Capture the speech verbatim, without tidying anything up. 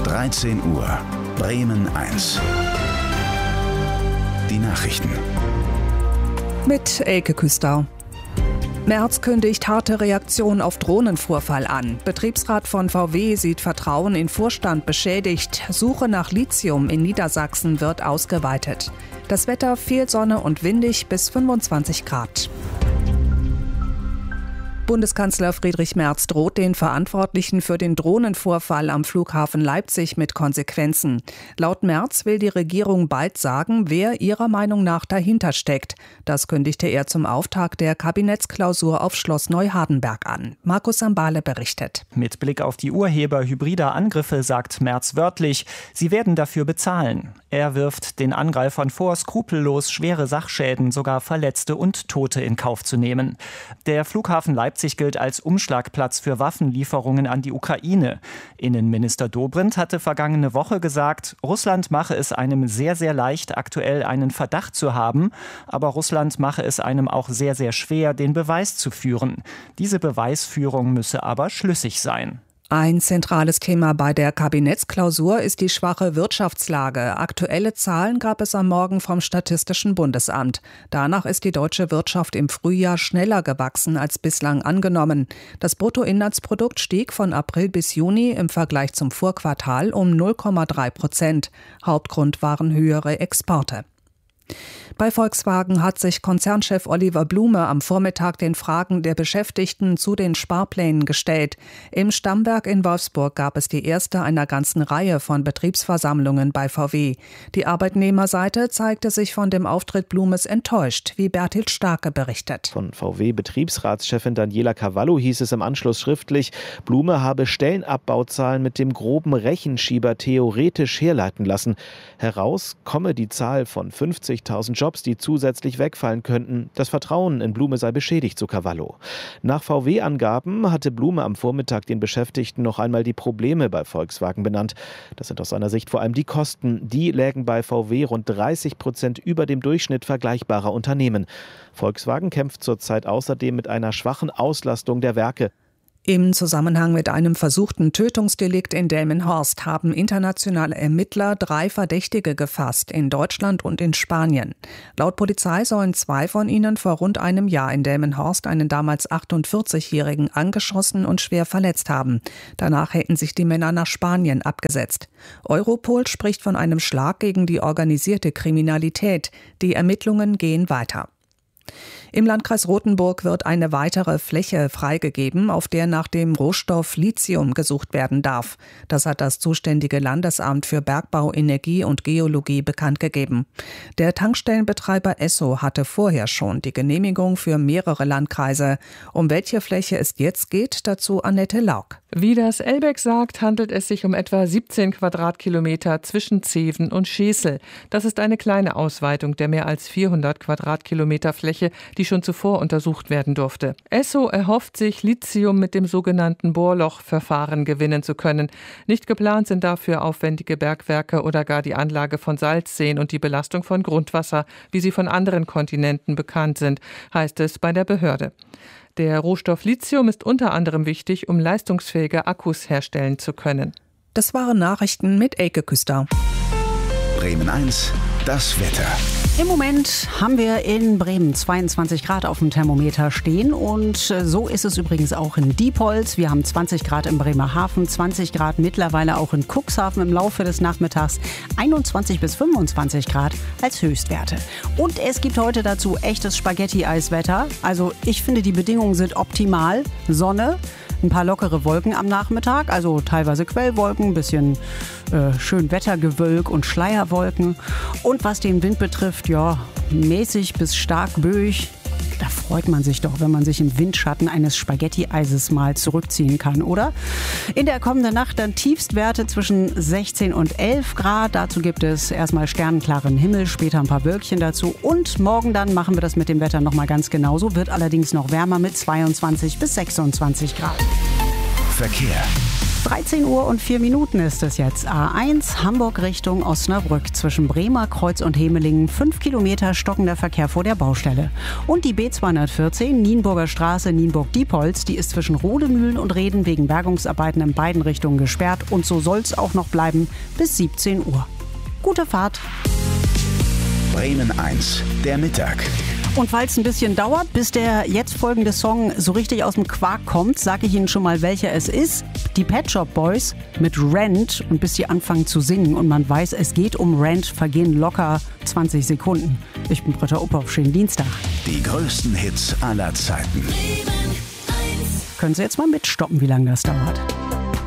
dreizehn Uhr, Bremen eins. Die Nachrichten. Mit Elke Küster. Merz kündigt harte Reaktion auf Drohnenvorfall an. Betriebsrat von V W sieht Vertrauen in Vorstand beschädigt. Suche nach Lithium in Niedersachsen wird ausgeweitet. Das Wetter viel Sonne und windig bis fünfundzwanzig Grad. Bundeskanzler Friedrich Merz droht den Verantwortlichen für den Drohnenvorfall am Flughafen Leipzig mit Konsequenzen. Laut Merz will die Regierung bald sagen, wer ihrer Meinung nach dahinter steckt. Das kündigte er zum Auftakt der Kabinettsklausur auf Schloss Neuhardenberg an. Markus Sambale berichtet. Mit Blick auf die Urheber hybrider Angriffe sagt Merz wörtlich, sie werden dafür bezahlen. Er wirft den Angreifern vor, skrupellos schwere Sachschäden, sogar Verletzte und Tote in Kauf zu nehmen. Der Flughafen Leipzig gilt als Umschlagplatz für Waffenlieferungen an die Ukraine. Innenminister Dobrindt hatte vergangene Woche gesagt, Russland mache es einem sehr, sehr leicht, aktuell einen Verdacht zu haben, aber Russland mache es einem auch sehr, sehr schwer, den Beweis zu führen. Diese Beweisführung müsse aber schlüssig sein. Ein zentrales Thema bei der Kabinettsklausur ist die schwache Wirtschaftslage. Aktuelle Zahlen gab es am Morgen vom Statistischen Bundesamt. Danach ist die deutsche Wirtschaft im Frühjahr schneller gewachsen als bislang angenommen. Das Bruttoinlandsprodukt stieg von April bis Juni im Vergleich zum Vorquartal um null Komma drei Prozent. Hauptgrund waren höhere Exporte. Bei Volkswagen hat sich Konzernchef Oliver Blume am Vormittag den Fragen der Beschäftigten zu den Sparplänen gestellt. Im Stammwerk in Wolfsburg gab es die erste einer ganzen Reihe von Betriebsversammlungen bei V W. Die Arbeitnehmerseite zeigte sich von dem Auftritt Blumes enttäuscht, wie Berthild Starke berichtet. Von V W-Betriebsratschefin Daniela Cavallo hieß es im Anschluss schriftlich, Blume habe Stellenabbauzahlen mit dem groben Rechenschieber theoretisch herleiten lassen. Heraus komme die Zahl von fünfzigtausend Jobs, die zusätzlich wegfallen könnten. Das Vertrauen in Blume sei beschädigt, so Cavallo. Nach V W-Angaben hatte Blume am Vormittag den Beschäftigten noch einmal die Probleme bei Volkswagen benannt. Das sind aus seiner Sicht vor allem die Kosten. Die lägen bei V W rund dreißig Prozent über dem Durchschnitt vergleichbarer Unternehmen. Volkswagen kämpft zurzeit außerdem mit einer schwachen Auslastung der Werke. Im Zusammenhang mit einem versuchten Tötungsdelikt in Delmenhorst haben internationale Ermittler drei Verdächtige gefasst, in Deutschland und in Spanien. Laut Polizei sollen zwei von ihnen vor rund einem Jahr in Delmenhorst einen damals achtundvierzigjährigen angeschossen und schwer verletzt haben. Danach hätten sich die Männer nach Spanien abgesetzt. Europol spricht von einem Schlag gegen die organisierte Kriminalität. Die Ermittlungen gehen weiter. Im Landkreis Rothenburg wird eine weitere Fläche freigegeben, auf der nach dem Rohstoff Lithium gesucht werden darf. Das hat das zuständige Landesamt für Bergbau, Energie und Geologie bekannt gegeben. Der Tankstellenbetreiber Esso hatte vorher schon die Genehmigung für mehrere Landkreise. Um welche Fläche es jetzt geht, dazu Annette Lauk. Wie das Elbeck sagt, handelt es sich um etwa siebzehn Quadratkilometer zwischen Zeven und Schesel. Das ist eine kleine Ausweitung der mehr als vierhundert Quadratkilometer Fläche, die schon zuvor untersucht werden durfte. Esso erhofft sich, Lithium mit dem sogenannten Bohrlochverfahren gewinnen zu können. Nicht geplant sind dafür aufwendige Bergwerke oder gar die Anlage von Salzseen und die Belastung von Grundwasser, wie sie von anderen Kontinenten bekannt sind, heißt es bei der Behörde. Der Rohstoff Lithium ist unter anderem wichtig, um leistungsfähige Akkus herstellen zu können. Das waren Nachrichten mit Elke Küster. Bremen eins, das Wetter. Im Moment haben wir in Bremen zweiundzwanzig Grad auf dem Thermometer stehen und so ist es übrigens auch in Diepholz. Wir haben zwanzig Grad im Bremerhaven, zwanzig Grad mittlerweile auch in Cuxhaven im Laufe des Nachmittags, einundzwanzig bis fünfundzwanzig Grad als Höchstwerte. Und es gibt heute dazu echtes Spaghetti-Eiswetter. Also ich finde, die Bedingungen sind optimal. Sonne, ein paar lockere Wolken am Nachmittag, also teilweise Quellwolken, ein bisschen äh, schön Wettergewölk und Schleierwolken. Und was den Wind betrifft, ja, mäßig bis stark böig. Da freut man sich doch, wenn man sich im Windschatten eines Spaghetti-Eises mal zurückziehen kann, oder? In der kommenden Nacht dann Tiefstwerte zwischen sechzehn und elf Grad. Dazu gibt es erstmal sternenklaren Himmel, später ein paar Wölkchen dazu. Und morgen dann machen wir das mit dem Wetter nochmal ganz genauso. Wird allerdings noch wärmer mit zweiundzwanzig bis sechsundzwanzig Grad. Verkehr. dreizehn Uhr und vier Minuten ist es jetzt. A eins Hamburg Richtung Osnabrück. Zwischen Bremer Kreuz und Hemelingen fünf Kilometer stockender Verkehr vor der Baustelle. Und die B zweihundertvierzehn Nienburger Straße Nienburg-Diepholz, die ist zwischen Rodemühlen und Reden wegen Bergungsarbeiten in beiden Richtungen gesperrt. Und so soll es auch noch bleiben bis siebzehn Uhr. Gute Fahrt. Bremen eins, der Mittag. Und weil es ein bisschen dauert, bis der jetzt folgende Song so richtig aus dem Quark kommt, sage ich Ihnen schon mal, welcher es ist. Die Pet Shop Boys mit Rent. Und bis sie anfangen zu singen und man weiß, es geht um Rent, vergehen locker zwanzig Sekunden. Ich bin Britta Uphoff, schönen Dienstag. Die größten Hits aller Zeiten. Können Sie jetzt mal mitstoppen, wie lange das dauert?